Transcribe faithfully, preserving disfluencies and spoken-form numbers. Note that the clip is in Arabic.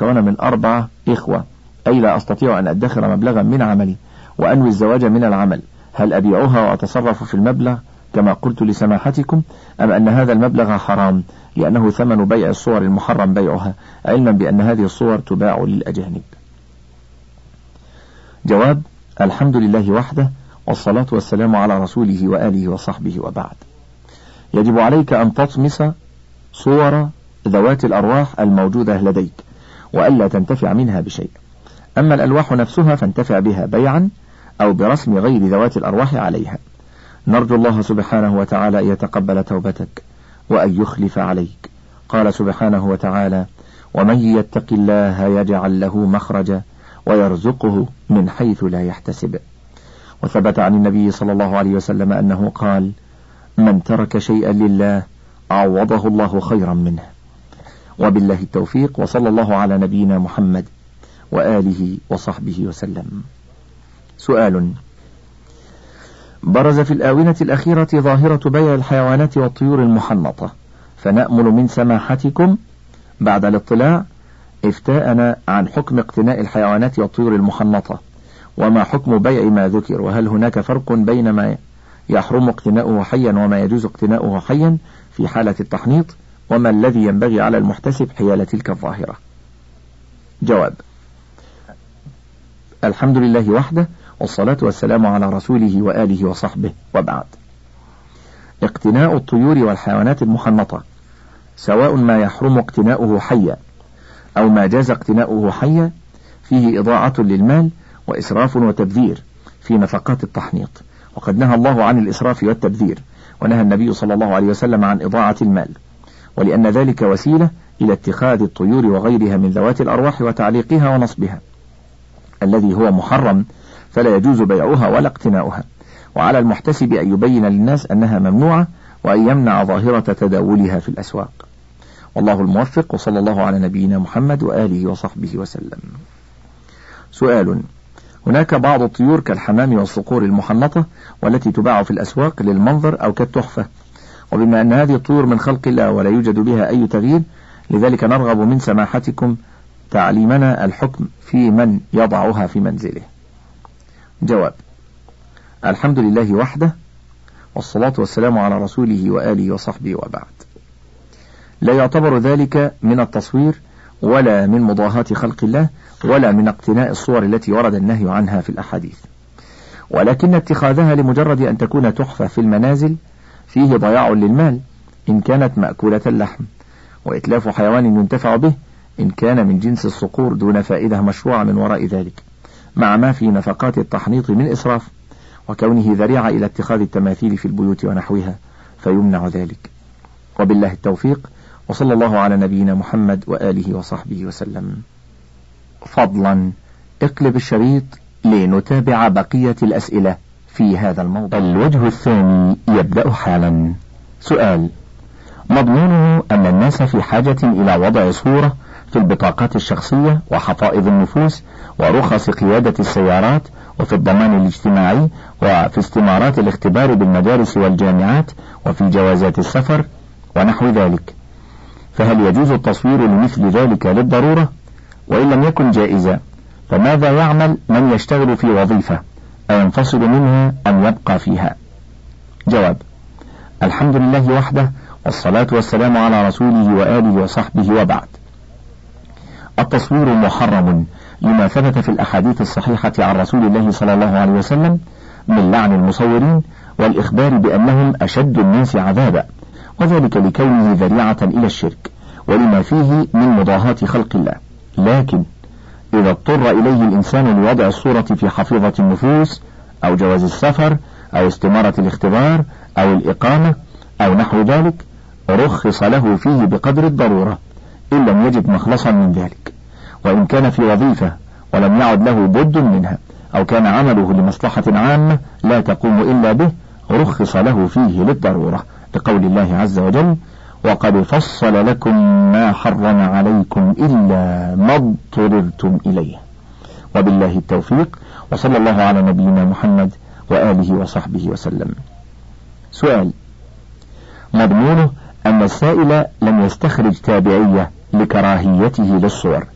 مكونة من أربعة إخوة، أي لا أستطيع أن أدخر مبلغا من عملي وأنوي الزواج من العمل، هل أبيعها وأتصرف في المبلغ كما قلت لسماحتكم، أم أن هذا المبلغ حرام لأنه ثمن بيع الصور المحرم بيعها، علما بأن هذه الصور تباع للأجانب؟ جواب: الحمد لله وحده، والصلاة والسلام على رسوله وآله وصحبه، وبعد. يجب عليك أن تطمس صور ذوات الأرواح الموجودة لديك وألا تنتفع منها بشيء. أما الألواح نفسها فانتفع بها بيعا أو برسم غير ذوات الأرواح عليها. نرجو الله سبحانه وتعالى أن يتقبل توبتك وأن يخلف عليك. قال سبحانه وتعالى: ومن يتق الله يجعل له مخرجا ويرزقه من حيث لا يحتسب. وثبت عن النبي صلى الله عليه وسلم أنه قال: من ترك شيئا لله عوضه الله خيرا منه. وبالله التوفيق، وصلى الله على نبينا محمد وآله وصحبه وسلم. سؤال: برز في الآونة الأخيرة ظاهرة بيع الحيوانات والطيور المحنطة، فنأمل من سماحتكم بعد الاطلاع إفتاءنا عن حكم اقتناء الحيوانات والطيور المحنطة، وما حكم بيع ما ذكر، وهل هناك فرق بين ما يحرم اقتناؤه حيا وما يجوز اقتناؤه حيا في حالة التحنيط، وما الذي ينبغي على المحتسب حيال تلك الظاهرة؟ جواب: الحمد لله وحده، والصلاة والسلام على رسوله وآله وصحبه، وبعد. اقتناء الطيور والحيوانات المحنطة سواء ما يحرم اقتناؤه حيا أو ما جاز اقتناؤه حيا فيه إضاعة للمال وإسراف وتبذير في نفقات التحنيط، وقد نهى الله عن الإسراف والتبذير، ونهى النبي صلى الله عليه وسلم عن إضاعة المال، ولأن ذلك وسيلة إلى اتخاذ الطيور وغيرها من ذوات الأرواح وتعليقها ونصبها، الذي هو محرم، فلا يجوز بيعها ولا اقتناؤها، وعلى المحتسب أن يبين للناس أنها ممنوعة وأن يمنع ظاهرة تداولها في الأسواق. والله الموفق، وصلى الله على نبينا محمد وآله وصحبه وسلم. سؤال: هناك بعض الطيور كالحمام والصقور المحنطة والتي تباع في الأسواق للمنظر أو كالتحفة، وبما أن هذه الطيور من خلق الله ولا يوجد بها أي تغيير، لذلك نرغب من سماحتكم تعليمنا الحكم في من يضعها في منزله. جواب: الحمد لله وحده، والصلاة والسلام على رسوله وآله وصحبه، وبعد. لا يعتبر ذلك من التصوير ولا من مضاهاة خلق الله ولا من اقتناء الصور التي ورد النهي عنها في الأحاديث، ولكن اتخاذها لمجرد أن تكون تحفة في المنازل فيه ضياع للمال إن كانت مأكولة اللحم، وإتلاف حيوان ينتفع به إن كان من جنس الصقور دون فائدة مشروعة من وراء ذلك، مع ما في نفقات التحنيط من إسراف، وكونه ذريعة إلى اتخاذ التماثيل في البيوت ونحوها، فيمنع ذلك. وبالله التوفيق، وصلى الله على نبينا محمد وآله وصحبه وسلم. فضلا اقلب الشريط لنتابع بقية الأسئلة في هذا الموضوع. الوجه الثاني يبدأ حالا. سؤال: مضمونه أن الناس في حاجة إلى وضع صورة في البطاقات الشخصية وحفائظ النفوس ورخص قيادة السيارات وفي الضمان الاجتماعي وفي استمارات الاختبار بالمدارس والجامعات وفي جوازات السفر ونحو ذلك، فهل يجوز التصوير لمثل ذلك للضرورة؟ وإن لم يكن جائزا فماذا يعمل من يشتغل في وظيفة أينفصل منها أم يبقى فيها؟ جواب: الحمد لله وحده، والصلاة والسلام على رسوله وآله وصحبه، وبعد. التصوير محرم لما ثبت في الأحاديث الصحيحة عن رسول الله صلى الله عليه وسلم من لعن المصورين والإخبار بأنهم أشد الناس عذابا، وذلك لكونه ذريعة إلى الشرك ولما فيه من مضاهاة خلق الله. لكن إذا اضطر إليه الإنسان لوضع الصورة في حفيظة النفوس أو جواز السفر أو استمارة الاختبار أو الإقامة أو نحو ذلك رخص له فيه بقدر الضرورة إن لم يجد مخلصا من ذلك، وإن كان في وظيفة ولم يعد له بد منها أو كان عمله لمصلحة عامة لا تقوم إلا به رخص له فيه للضرورة، لقول الله عز وجل: وقد فصل لكم ما حرم عليكم إلا ما اضطررتم إليه. وبالله التوفيق، وصلى الله على نبينا محمد وآله وصحبه وسلم. سؤال: مضمونه أن السائل لم يستخرج تابعية لكراهيته للصور،